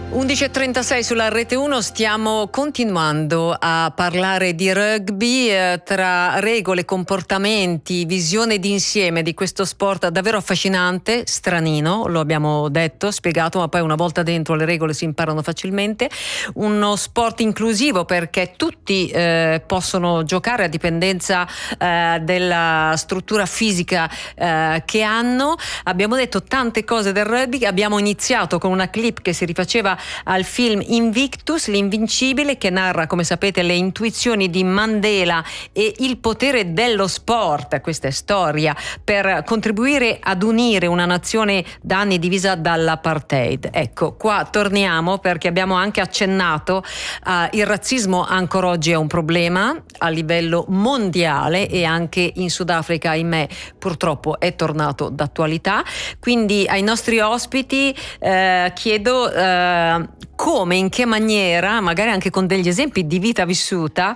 11.36 sulla Rete 1, stiamo continuando a parlare di rugby, tra regole, comportamenti, visione d'insieme di questo sport davvero affascinante, stranino, lo abbiamo detto, spiegato, ma poi una volta dentro le regole si imparano facilmente. Uno sport inclusivo perché tutti possono giocare a dipendenza della struttura fisica che hanno. Abbiamo detto tante cose del rugby, abbiamo iniziato con una clip che si rifaceva al film Invictus, l'invincibile, che narra, come sapete, le intuizioni di Mandela e il potere dello sport. Questa è storia per contribuire ad unire una nazione da anni divisa dall'apartheid. Ecco, qua torniamo perché abbiamo anche accennato il razzismo ancora oggi è un problema a livello mondiale e anche in Sudafrica, ahimè, purtroppo è tornato d'attualità. Quindi ai nostri ospiti chiedo come, in che maniera, magari anche con degli esempi di vita vissuta,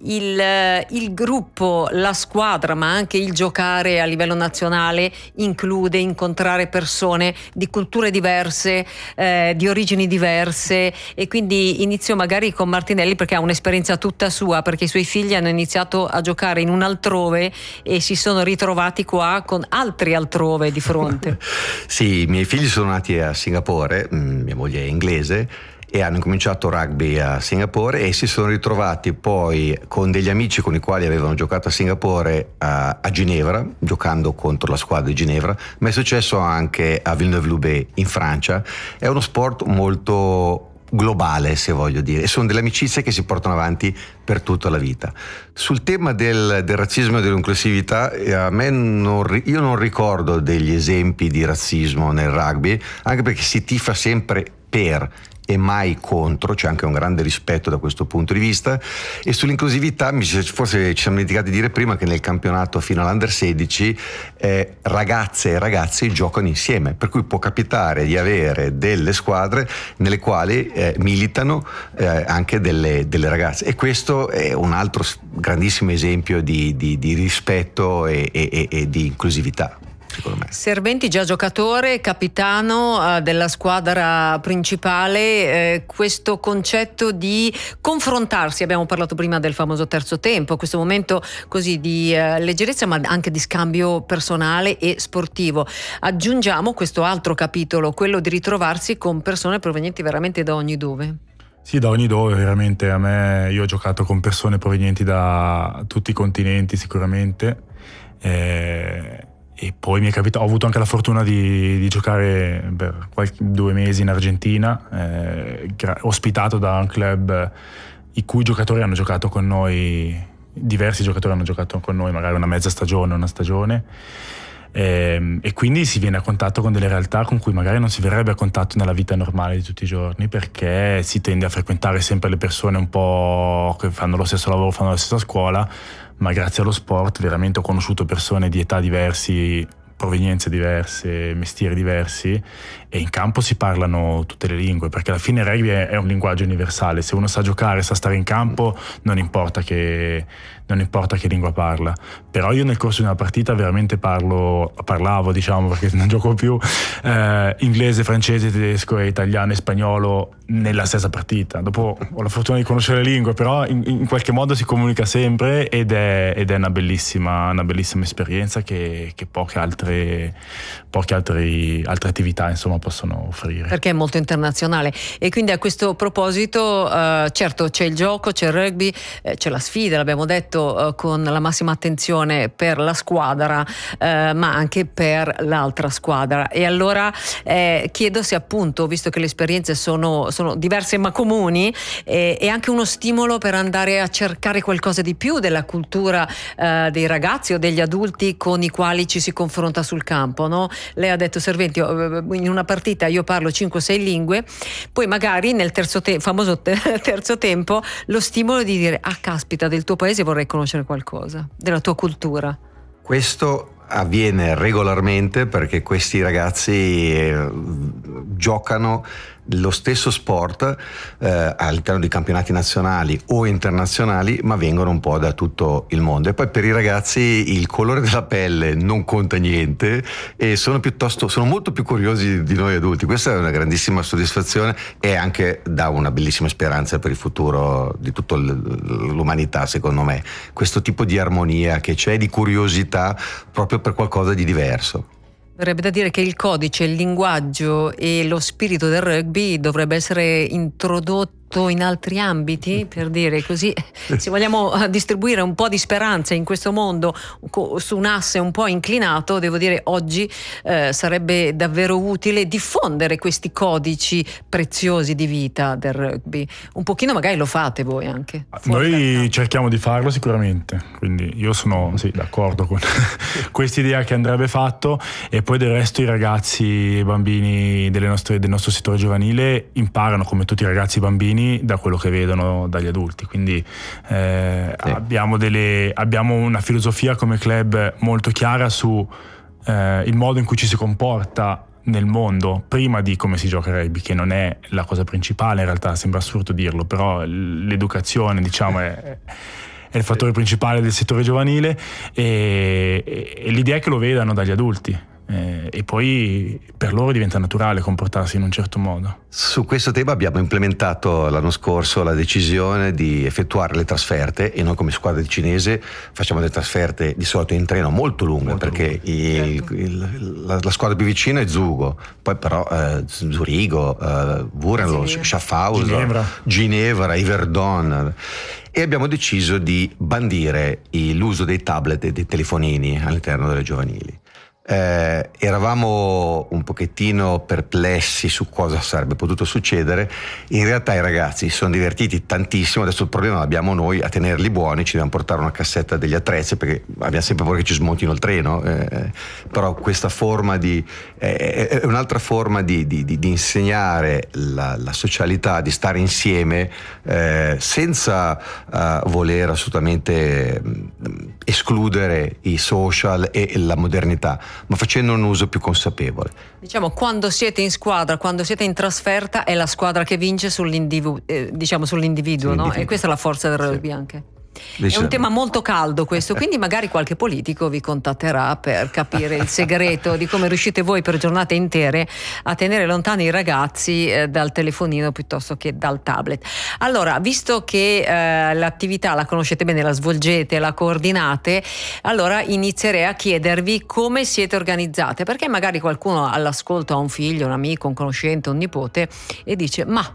il gruppo, la squadra, ma anche il giocare a livello nazionale include incontrare persone di culture diverse, di origini diverse. E quindi inizio magari con Martinelli, perché ha un'esperienza tutta sua, perché i suoi figli hanno iniziato a giocare in un altrove e si sono ritrovati qua con altri altrove di fronte. Sì, i miei figli sono nati a Singapore, mia moglie è inglese, e hanno cominciato rugby a Singapore e si sono ritrovati poi con degli amici con i quali avevano giocato a Singapore a Ginevra, giocando contro la squadra di Ginevra, ma è successo anche a Villeneuve-Loubet in Francia. È uno sport molto globale, se voglio dire, e sono delle amicizie che si portano avanti per tutta la vita. Sul tema del razzismo e dell'inclusività, a me io non ricordo degli esempi di razzismo nel rugby, anche perché si tifa sempre per e mai contro, c'è anche un grande rispetto da questo punto di vista. E sull'inclusività forse ci siamo dimenticati di dire prima che nel campionato fino all'Under 16 ragazze e ragazzi giocano insieme, per cui può capitare di avere delle squadre nelle quali militano anche delle ragazze, e questo è un altro grandissimo esempio di rispetto e di inclusività. Serventi, già giocatore, capitano della squadra principale, questo concetto di confrontarsi, abbiamo parlato prima del famoso terzo tempo, questo momento così di leggerezza ma anche di scambio personale e sportivo. Aggiungiamo questo altro capitolo, quello di ritrovarsi con persone provenienti veramente da ogni dove. Sì, da ogni dove, veramente. Io ho giocato con persone provenienti da tutti i continenti sicuramente, e poi mi è capitato, ho avuto anche la fortuna di giocare per 2 mesi in Argentina, ospitato da un club i cui giocatori hanno giocato con noi, diversi giocatori hanno giocato con noi magari una mezza stagione, una stagione, e quindi si viene a contatto con delle realtà con cui magari non si verrebbe a contatto nella vita normale di tutti i giorni, perché si tende a frequentare sempre le persone un po' che fanno lo stesso lavoro, fanno la stessa scuola, ma grazie allo sport veramente ho conosciuto persone di età diversi, provenienze diverse, mestieri diversi, e in campo si parlano tutte le lingue, perché alla fine il rugby è un linguaggio universale. Se uno sa giocare, sa stare in campo, non importa che lingua parla. Però io nel corso di una partita veramente parlavo, diciamo, perché non gioco più, inglese, francese, tedesco e italiano e spagnolo nella stessa partita. Dopo ho la fortuna di conoscere le lingue, però in qualche modo si comunica sempre, ed è una bellissima esperienza che poche altre attività insomma possono offrire, perché è molto internazionale. E quindi a questo proposito certo c'è il gioco, c'è il rugby, c'è la sfida, l'abbiamo detto, con la massima attenzione per la squadra, ma anche per l'altra squadra. E allora chiedo se, appunto, visto che le esperienze sono diverse ma comuni, è anche uno stimolo per andare a cercare qualcosa di più della cultura dei ragazzi o degli adulti con i quali ci si confronta sul campo, no? Lei ha detto, Serventi, in una partita io parlo 5-6 lingue, poi magari nel famoso terzo tempo lo stimolo di dire: ah, caspita, del tuo paese vorrei conoscere qualcosa, della tua cultura. Questo avviene regolarmente perché questi ragazzi giocano lo stesso sport all'interno di campionati nazionali o internazionali, ma vengono un po' da tutto il mondo. E poi per i ragazzi il colore della pelle non conta niente e sono molto più curiosi di noi adulti. Questa è una grandissima soddisfazione e anche dà una bellissima speranza per il futuro di tutta l'umanità, secondo me, questo tipo di armonia che c'è, di curiosità proprio per qualcosa di diverso. Verrebbe da dire che il codice, il linguaggio e lo spirito del rugby dovrebbe essere introdotto in altri ambiti, per dire così, se vogliamo distribuire un po' di speranza in questo mondo su un asse un po' inclinato, devo dire oggi sarebbe davvero utile diffondere questi codici preziosi di vita del rugby. Un pochino magari lo fate voi anche. Noi cerchiamo di farlo sicuramente, quindi io sono d'accordo con questa idea che andrebbe fatto, e poi del resto i ragazzi e i bambini del nostro settore giovanile imparano, come tutti i ragazzi e bambini, da quello che vedono dagli adulti, quindi abbiamo una filosofia come club molto chiara su il modo in cui ci si comporta nel mondo prima di come si gioca a rugby, che non è la cosa principale, in realtà sembra assurdo dirlo, però l'educazione, diciamo, è il fattore principale del settore giovanile, e l'idea è che lo vedano dagli adulti. E poi per loro diventa naturale comportarsi in un certo modo. Su questo tema abbiamo implementato l'anno scorso la decisione di effettuare le trasferte, e noi come squadra di Cinese facciamo delle trasferte di solito in treno molto lunghe, perché la squadra più vicina è Zugo, poi però Zurigo, Vurenlos, Schaffhausen, Ginevra, Yverdon, e abbiamo deciso di bandire l'uso dei tablet e dei telefonini all'interno delle giovanili. Eravamo un pochettino perplessi su cosa sarebbe potuto succedere. In realtà i ragazzi si sono divertiti tantissimo. Adesso il problema l'abbiamo noi a tenerli buoni, ci dobbiamo portare una cassetta degli attrezzi perché abbiamo sempre paura che ci smontino il treno, però questa forma è un'altra forma di insegnare la socialità, di stare insieme senza voler assolutamente escludere i social e la modernità, ma facendo un uso più consapevole. Diciamo, quando siete in squadra, quando siete in trasferta, è la squadra che vince sull'individuo, no? E questa è la forza del rugby anche. È un tema molto caldo questo, quindi magari qualche politico vi contatterà per capire il segreto di come riuscite voi per giornate intere a tenere lontani i ragazzi dal telefonino piuttosto che dal tablet. Allora, visto che l'attività la conoscete bene, la svolgete, la coordinate, allora inizierei a chiedervi come siete organizzate, perché magari qualcuno all'ascolto ha un figlio, un amico, un conoscente, un nipote e dice: ma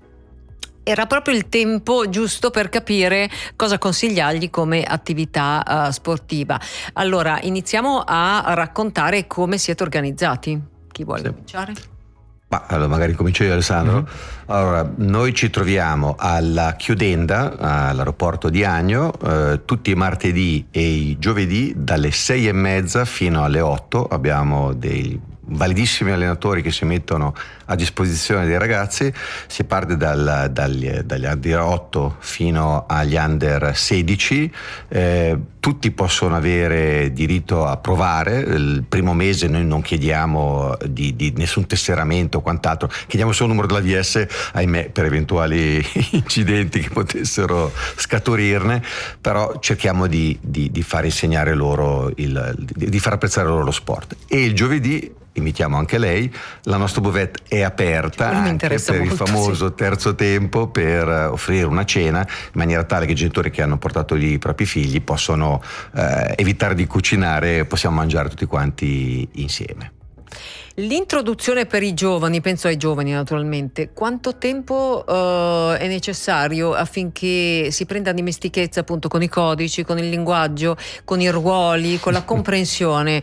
era proprio il tempo giusto per capire cosa consigliargli come attività sportiva. Allora, iniziamo a raccontare come siete organizzati. Chi vuole cominciare? Allora, magari comincio io, Alessandro. Allora, noi ci troviamo alla Chiudenda, all'aeroporto di Agno, tutti i martedì e i giovedì dalle 6:30 fino alle 8. Abbiamo dei validissimi allenatori che si mettono a disposizione dei ragazzi. Si parte dagli under 8 fino agli under 16. Tutti possono avere diritto a provare. Il primo mese noi non chiediamo di nessun tesseramento o quant'altro, chiediamo solo il numero della VS, ahimè, per eventuali incidenti che potessero scaturirne, però cerchiamo di far insegnare loro, di far apprezzare loro lo sport. E il giovedì invitiamo anche lei, la nostra buvette è aperta anche per il famoso terzo tempo, per offrire una cena in maniera tale che i genitori che hanno portato lì i propri figli possono evitare di cucinare e possiamo mangiare tutti quanti insieme. L'introduzione per i giovani, penso ai giovani naturalmente, quanto tempo è necessario affinché si prenda dimestichezza appunto con i codici, con il linguaggio, con i ruoli, con la comprensione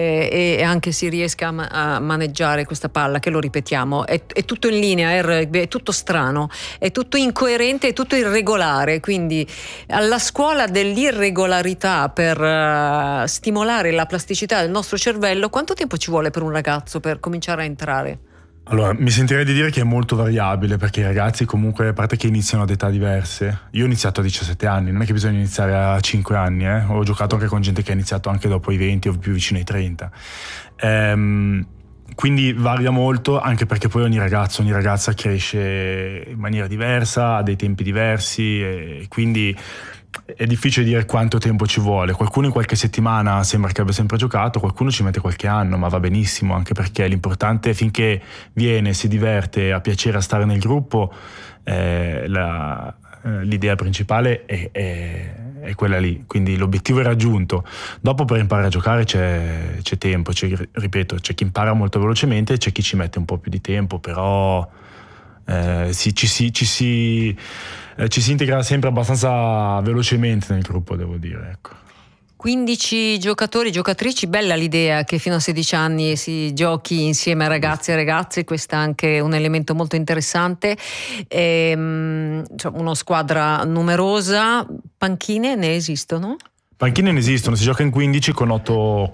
e anche si riesca a maneggiare questa palla, che lo ripetiamo, è tutto in linea, il rugby è tutto strano, è tutto incoerente, è tutto irregolare, quindi alla scuola dell'irregolarità per stimolare la plasticità del nostro cervello, quanto tempo ci vuole per un ragazzo per cominciare a entrare? Allora, mi sentirei di dire che è molto variabile, perché i ragazzi comunque, a parte che iniziano ad età diverse, io ho iniziato a 17 anni, non è che bisogna iniziare a 5 anni, ho giocato anche con gente che ha iniziato anche dopo i 20 o più vicino ai 30. quindi varia molto, anche perché poi ogni ragazzo, ogni ragazza cresce in maniera diversa, ha dei tempi diversi, e quindi è difficile dire quanto tempo ci vuole. Qualcuno in qualche settimana sembra che abbia sempre giocato, qualcuno ci mette qualche anno, ma va benissimo, anche perché l'importante è finché viene, si diverte, ha piacere a stare nel gruppo, l'idea principale è quella lì, quindi l'obiettivo è raggiunto. Dopo per imparare a giocare c'è tempo, ripeto, c'è chi impara molto velocemente e c'è chi ci mette un po' più di tempo, però ci si integra sempre abbastanza velocemente nel gruppo, devo dire, ecco. 15 giocatori, giocatrici, bella l'idea che fino a 16 anni si giochi insieme a ragazzi e ragazze, questo è anche un elemento molto interessante. Una squadra numerosa, panchine ne esistono? Panchine ne esistono, si gioca in 15 con 8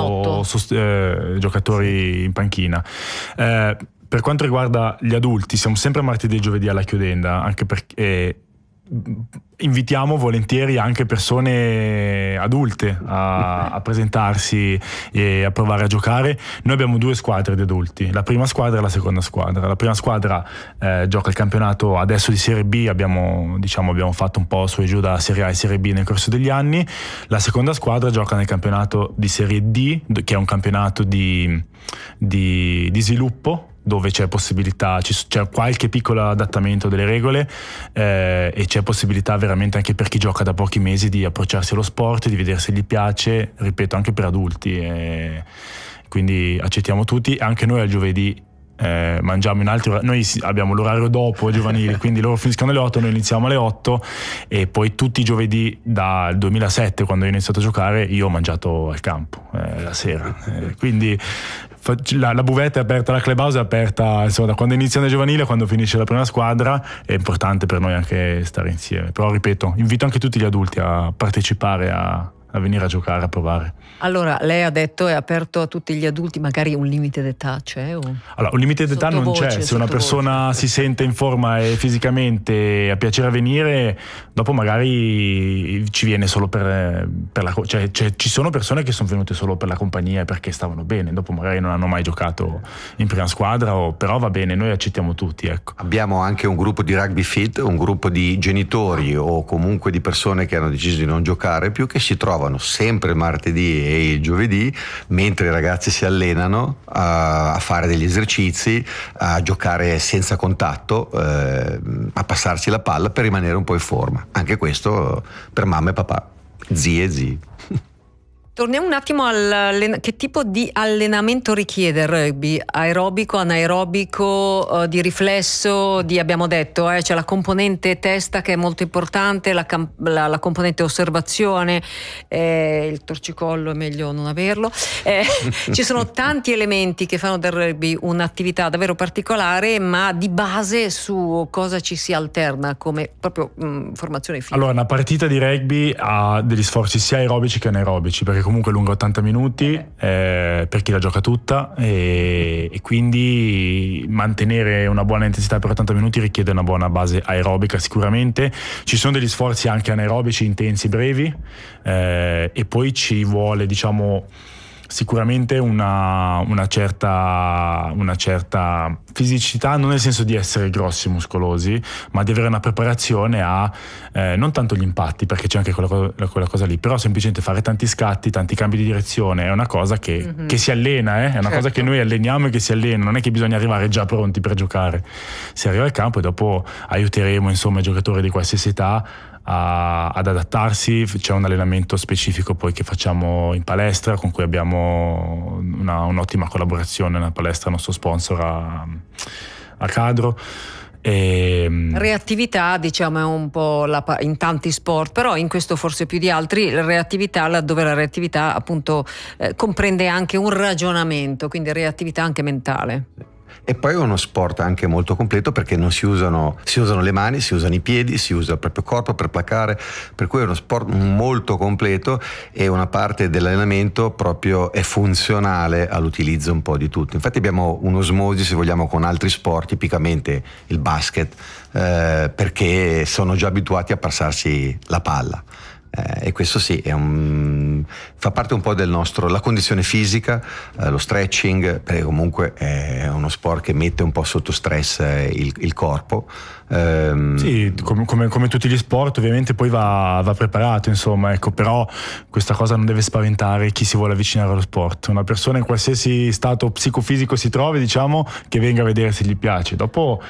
giocatori in panchina. Per quanto riguarda gli adulti, siamo sempre martedì e giovedì alla chiudenda, anche perché invitiamo volentieri anche persone adulte a presentarsi e a provare a giocare. Noi abbiamo 2 squadre di adulti, la prima squadra e la seconda squadra. La prima squadra gioca il campionato adesso di Serie B, abbiamo fatto un po' su e giù da Serie A e Serie B nel corso degli anni. La seconda squadra gioca nel campionato di Serie D, che è un campionato di sviluppo, dove c'è possibilità, c'è qualche piccolo adattamento delle regole, e c'è possibilità veramente anche per chi gioca da pochi mesi di approcciarsi allo sport, di vedere se gli piace, ripeto, anche per adulti, quindi accettiamo tutti. Anche noi al giovedì mangiamo in altri orari, noi abbiamo l'orario dopo giovanili, quindi loro finiscono alle 8, noi iniziamo alle 8, e poi tutti i giovedì dal 2007, quando ho iniziato a giocare, io ho mangiato al campo la sera, quindi la buvetta è aperta, la clubhouse è aperta, insomma, da quando iniziano i giovanili a quando finisce la prima squadra. È importante per noi anche stare insieme, però ripeto, invito anche tutti gli adulti a partecipare, a venire a giocare, a provare. Allora, lei ha detto è aperto a tutti gli adulti, magari un limite d'età c'è? Allora, un limite d'età non c'è, se una persona si sente in forma e fisicamente ha piacere a venire, dopo magari ci viene solo per la ci sono persone che sono venute solo per la compagnia e perché stavano bene, dopo magari non hanno mai giocato in prima squadra, però va bene, noi accettiamo tutti, ecco. Abbiamo anche un gruppo di rugby fit, un gruppo di genitori o comunque di persone che hanno deciso di non giocare più, che si trovano sempre il martedì e il giovedì, mentre i ragazzi si allenano a fare degli esercizi, a giocare senza contatto, a passarsi la palla per rimanere un po' in forma. Anche questo per mamma e papà, zie e zii. Torniamo un attimo che tipo di allenamento richiede il rugby? Aerobico, anaerobico, di riflesso, abbiamo detto, c'è la componente testa che è molto importante, la componente osservazione, il torcicollo è meglio non averlo. Ci sono tanti elementi che fanno del rugby un'attività davvero particolare, ma di base su cosa ci si alterna come proprio formazione fisica. Allora, una partita di rugby ha degli sforzi sia aerobici che anaerobici, perché comunque lunga 80 minuti per chi la gioca tutta, e quindi mantenere una buona intensità per 80 minuti richiede una buona base aerobica sicuramente. Ci sono degli sforzi anche anaerobici intensi, brevi, e poi ci vuole, diciamo, sicuramente una certa fisicità, non nel senso di essere grossi e muscolosi, ma di avere una preparazione a non tanto gli impatti, perché c'è anche quella cosa lì, però semplicemente fare tanti scatti, tanti cambi di direzione è una cosa che si allena, è una certo. cosa che noi alleniamo e che si allena, non è che bisogna arrivare già pronti per giocare, si arriva al campo e dopo aiuteremo, insomma, i giocatori di qualsiasi età ad adattarsi. C'è un allenamento specifico poi che facciamo in palestra, con cui abbiamo un'ottima collaborazione, una palestra nostro sponsor a Cadro. Reattività, diciamo, è un po' in tanti sport, però in questo forse più di altri, reattività, laddove la reattività appunto comprende anche un ragionamento, quindi reattività anche mentale. E poi è uno sport anche molto completo, perché non si usano le mani, si usano i piedi, si usa il proprio corpo per placare, per cui è uno sport molto completo, e una parte dell'allenamento proprio è funzionale all'utilizzo un po' di tutto. Infatti abbiamo un'osmosi, se vogliamo, con altri sport, tipicamente il basket, perché sono già abituati a passarsi la palla. E questo sì, fa parte un po' del nostro, la condizione fisica, lo stretching, perché comunque è uno sport che mette un po' sotto stress il corpo. Sì, come tutti gli sport ovviamente poi va preparato, insomma, ecco, però questa cosa non deve spaventare chi si vuole avvicinare allo sport. Una persona in qualsiasi stato psicofisico si trovi, diciamo, che venga a vedere se gli piace. Dopo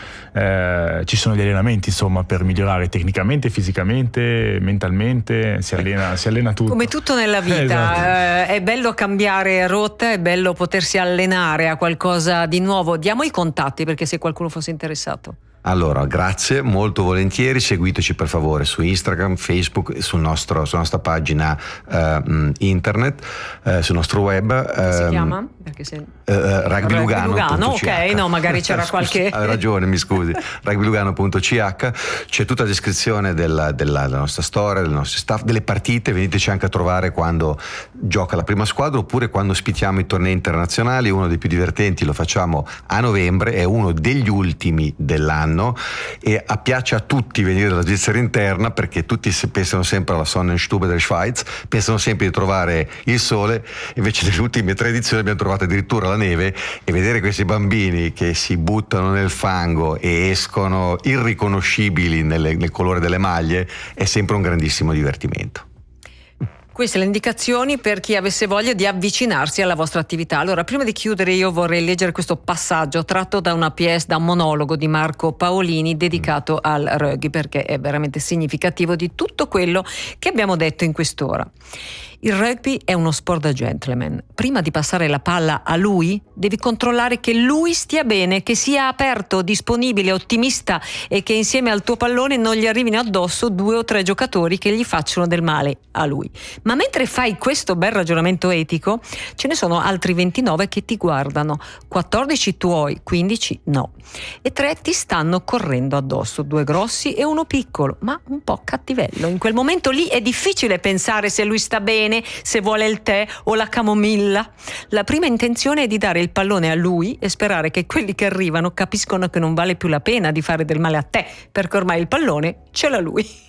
ci sono gli allenamenti, insomma, per migliorare tecnicamente, fisicamente, mentalmente, si allena tutto. Come tutto nella vita. Esatto. È bello cambiare rotta, è bello potersi allenare a qualcosa di nuovo. Diamo i contatti perché se qualcuno fosse interessato. Allora, grazie, molto volentieri, seguiteci per favore su Instagram, Facebook, sulla nostra pagina internet, sul nostro web. Come si chiama? Perché se... Rugby Lugano. Ok, no, magari c'era qualche... Hai ragione, mi scusi. rugbylugano.ch, c'è tutta la descrizione della nostra storia, del nostro staff, delle partite, veniteci anche a trovare quando gioca la prima squadra oppure quando ospitiamo i tornei internazionali. Uno dei più divertenti lo facciamo a novembre, è uno degli ultimi dell'anno e piace a tutti venire dalla Svizzera interna perché tutti pensano sempre alla Sonnenstube der Schweiz, pensano sempre di trovare il sole, invece nelle ultime 3 edizioni abbiamo trovato addirittura la neve, e vedere questi bambini che si buttano nel fango e escono irriconoscibili nel colore delle maglie è sempre un grandissimo divertimento. Queste le indicazioni per chi avesse voglia di avvicinarsi alla vostra attività. Allora, prima di chiudere io vorrei leggere questo passaggio tratto da una pièce, da un monologo di Marco Paolini dedicato al rugby, perché è veramente significativo di tutto quello che abbiamo detto in quest'ora. Il rugby è uno sport da gentleman. Prima di passare la palla a lui, devi controllare che lui stia bene, che sia aperto, disponibile, ottimista e che insieme al tuo pallone non gli arrivino addosso 2 o 3 giocatori che gli facciano del male a lui. Ma mentre fai questo bel ragionamento etico, ce ne sono altri 29 che ti guardano, 14 tuoi, 15 no, e 3 ti stanno correndo addosso, 2 grossi e 1 piccolo, ma un po' cattivello. In quel momento lì è difficile pensare se lui sta bene, se vuole il tè o la camomilla. La prima intenzione è di dare il pallone a lui e sperare che quelli che arrivano capiscono che non vale più la pena di fare del male a te, perché ormai il pallone ce l'ha lui.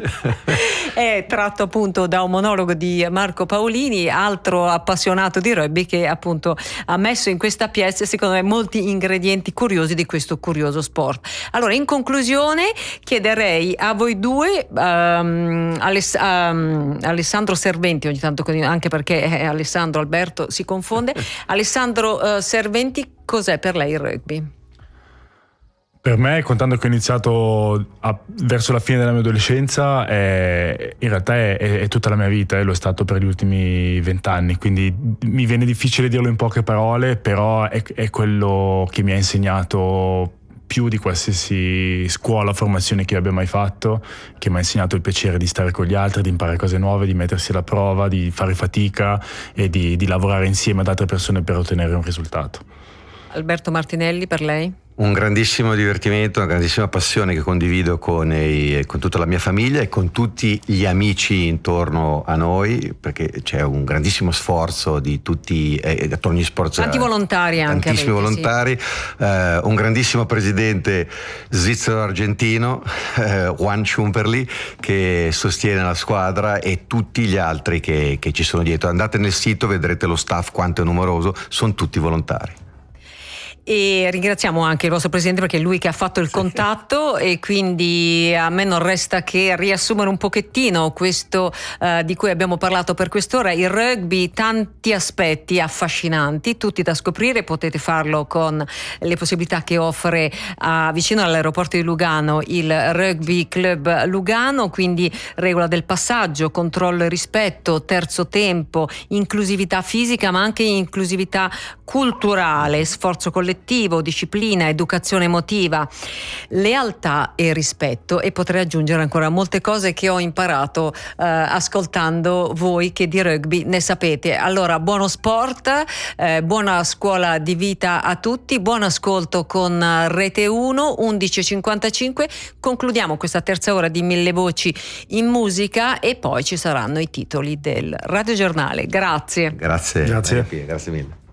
È tratto appunto da un monologo di Marco Paolini, altro appassionato di rugby, che appunto ha messo in questa pièce secondo me molti ingredienti curiosi di questo curioso sport. Allora, in conclusione chiederei a voi due, Alessandro Serventi, ogni tanto anche perché Alessandro Alberto si confonde. Alessandro Serventi, cos'è per lei il rugby? Per me, contando che ho iniziato verso la fine della mia adolescenza, in realtà è tutta la mia vita, e lo è stato per gli ultimi 20 anni, quindi mi viene difficile dirlo in poche parole, però è quello che mi ha insegnato più di qualsiasi scuola, formazione che io abbia mai fatto, che mi ha insegnato il piacere di stare con gli altri, di imparare cose nuove, di mettersi alla prova, di fare fatica e di lavorare insieme ad altre persone per ottenere un risultato. Alberto Martinelli, per lei? Un grandissimo divertimento, una grandissima passione che condivido con tutta la mia famiglia e con tutti gli amici intorno a noi, perché c'è un grandissimo sforzo di tutti, attorno agli sport. Tanti volontari anche. Tantissimi volontari, sì. Un grandissimo presidente svizzero-argentino, Juan Schumperli, che sostiene la squadra, e tutti gli altri che ci sono dietro. Andate nel sito, vedrete lo staff quanto è numeroso, sono tutti volontari. E ringraziamo anche il vostro presidente perché è lui che ha fatto il contatto, e quindi a me non resta che riassumere un pochettino questo di cui abbiamo parlato per quest'ora. Il rugby, tanti aspetti affascinanti, tutti da scoprire. Potete farlo con le possibilità che offre vicino all'aeroporto di Lugano il Rugby Club Lugano, quindi regola del passaggio, controllo e rispetto, terzo tempo, inclusività fisica ma anche inclusività culturale, sforzo collettivo, disciplina, educazione emotiva, lealtà e rispetto, e potrei aggiungere ancora molte cose che ho imparato ascoltando voi che di rugby ne sapete. Allora, buono sport, buona scuola di vita a tutti, buon ascolto con Rete 1, 11:55. Concludiamo questa terza ora di Mille Voci in musica e poi ci saranno i titoli del radiogiornale. Grazie. Grazie mille.